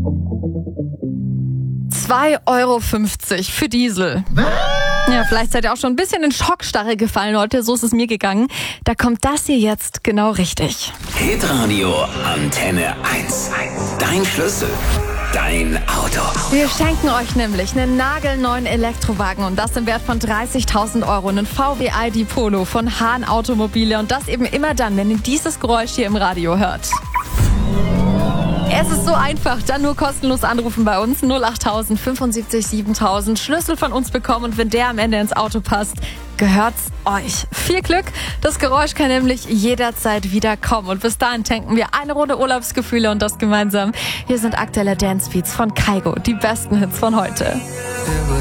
2,50 € für Diesel. Ja, vielleicht seid ihr auch schon ein bisschen in Schockstarre gefallen, Leute. So ist es mir gegangen. Da kommt das hier jetzt genau richtig. Hitradio Antenne 1. Dein Schlüssel. Dein Auto. Wir schenken euch nämlich einen nagelneuen Elektrowagen und das im Wert von 30.000 €. Einen VW ID Polo von Hahn Automobile und das eben immer dann, wenn ihr dieses Geräusch hier im Radio hört. Es ist so einfach, dann nur kostenlos anrufen bei uns, 08000 75 7000, Schlüssel von uns bekommen und wenn der am Ende ins Auto passt, gehört's euch. Viel Glück, das Geräusch kann nämlich jederzeit wieder kommen und bis dahin tanken wir eine Runde Urlaubsgefühle und das gemeinsam. Hier sind aktuelle Dance Beats von Kygo, die besten Hits von heute.